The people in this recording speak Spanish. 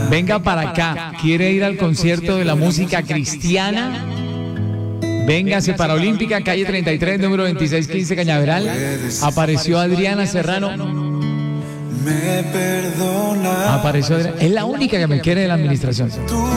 Venga para acá. ¿Quiere ir al concierto de la música cristiana? Véngase para Olímpica, calle 33, número 2615, Cañaveral. Apareció Adriana Serrano. Apareció Adriana. Es la única que me quiere de la administración.